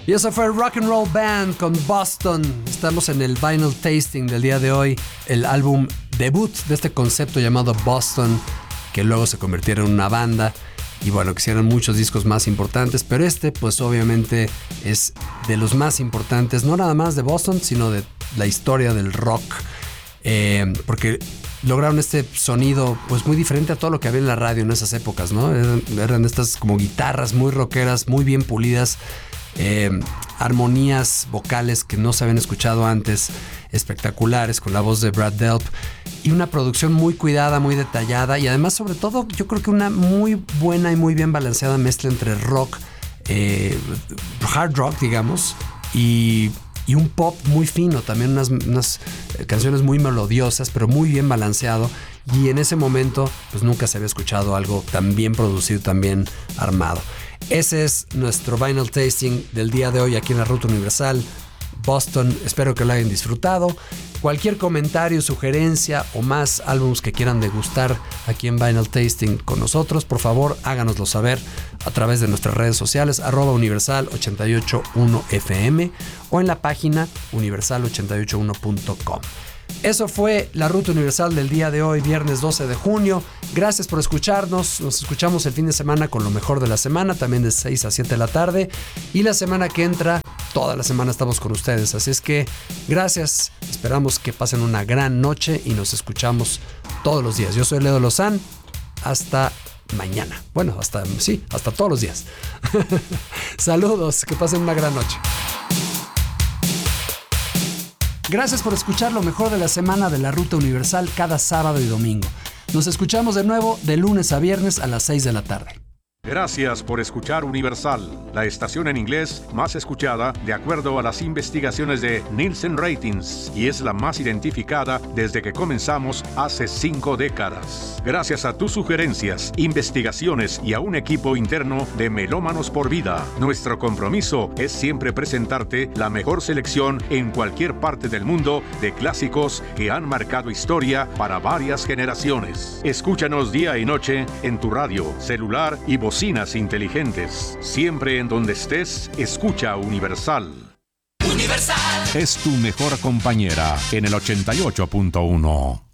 Y eso fue Rock and Roll Band con Boston. Estamos en el Vinyl Tasting del día de hoy, el álbum debut de este concepto llamado Boston, que luego se convirtieron en una banda. Y bueno, que hicieron muchos discos más importantes, pero este pues obviamente es de los más importantes, no nada más de Boston, sino de la historia del rock. Porque lograron este sonido pues muy diferente a todo lo que había en la radio en esas épocas, ¿no? Eran estas como guitarras muy rockeras, muy bien pulidas, armonías vocales que no se habían escuchado antes, espectaculares, con la voz de Brad Delp, y una producción muy cuidada, muy detallada, y además sobre todo yo creo que una muy buena y muy bien balanceada mezcla entre rock, hard rock digamos, y un pop muy fino, también unas canciones muy melodiosas, pero muy bien balanceado. Y en ese momento pues nunca se había escuchado algo tan bien producido, tan bien armado. Ese es nuestro Vinyl Tasting del día de hoy aquí en la Ruta Universal, Boston. Espero que lo hayan disfrutado. Cualquier comentario, sugerencia o más álbumes que quieran degustar aquí en Vinyl Tasting con nosotros, por favor háganoslo saber a través de nuestras redes sociales @universal881fm o en la página universal881.com. Eso fue la Ruta Universal del día de hoy, viernes 12 de junio. Gracias por escucharnos. Nos escuchamos el fin de semana con lo mejor de la semana, también de 6 a 7 de la tarde. Y la semana que entra, toda la semana estamos con ustedes. Así es que gracias. Esperamos que pasen una gran noche y nos escuchamos todos los días. Yo soy Leo Lozán. Hasta mañana. Bueno, hasta todos los días. Saludos. Que pasen una gran noche. Gracias por escuchar lo mejor de la semana de la Ruta Universal cada sábado y domingo. Nos escuchamos de nuevo de lunes a viernes a las 6 de la tarde. Gracias por escuchar Universal, la estación en inglés más escuchada de acuerdo a las investigaciones de Nielsen Ratings, y es la más identificada desde que comenzamos hace 5 décadas. Gracias a tus sugerencias, investigaciones y a un equipo interno de melómanos por vida, nuestro compromiso es siempre presentarte la mejor selección en cualquier parte del mundo de clásicos que han marcado historia para varias generaciones. Escúchanos día y noche en tu radio, celular y bocinas inteligentes. Siempre en donde estés, escucha Universal. Universal Es tu mejor compañera en el 88.1.